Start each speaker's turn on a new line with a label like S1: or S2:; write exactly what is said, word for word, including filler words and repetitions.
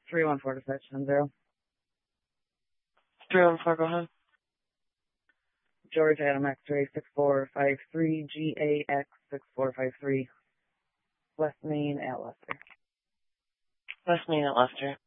S1: three one four to six one zero.
S2: three one four, go ahead.
S1: George Adam X-ray six four five three, G A X six four five three. West Main at Leicester.
S2: West Main at Leicester.